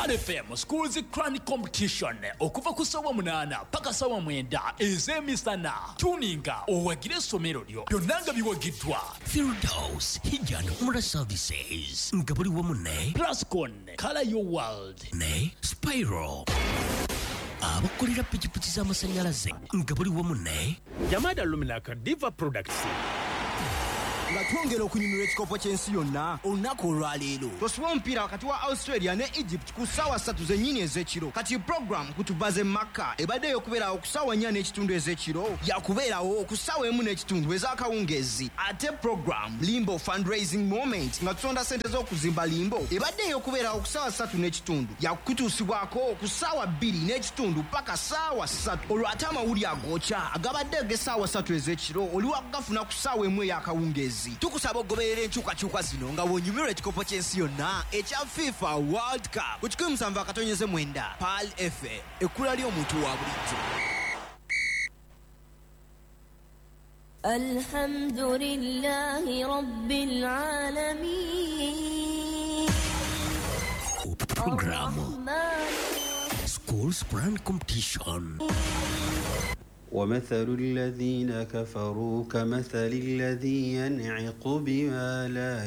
Pal FM Schools Crown Competition okuva ku ssaawa 8 paka ssaawa 9 ez'emisana. Tuninga owagire essomero lyo byonna nga biwagiddwa. Firdaus Hijjan Umrah Services nga buli wamu ne Plascon Color Your World ne Spiral abakolera pikipiki z'amasannyalaze nga buli wamu ne Yamada Luminaca Diva Products. Nga twongera okunyumirwa ekikopo ky'ensi yonna olunaku olwaleero tosuba omupiira wakati wa Australia ne Egypt ku ssaawa 3 zennyini ez'ekiro. Kati program kutubaze Makka ebadde okubeerawo ku ssaawa 4 n'ekitundu ez'ekiro yakubeerawo ku ssaawa 1 n'ekitundu ez'akawungeezi. Ate program Limbo Fundraising Moment nga tusonda ssente z'okuzimba Limbo ebadde okubeerawo ku ssaawa 3 n'ekitundu yakutuusibwako ku ssaawa 2 n'ekitundu paka ssaawa 3. Olwo ate amawuli agookya agabadde ag'essaawa 3 ez'ekiro oli wakugafuna ku ssaawa 1 ey'akawungeezi. Tukusaba ogoberera enkyukakyuka zino nga wonyumirwa ekikopo ky'ensi yonna ekya FIFA World Cup ku 17/9 Pal FM ekkula ly'omuntu wa bulijjo. Alhamdulillahi Rabbil Alamin. Programu Schools Brand Competition. ومثل الذين كفروا كمثل الذي ينعق بما لا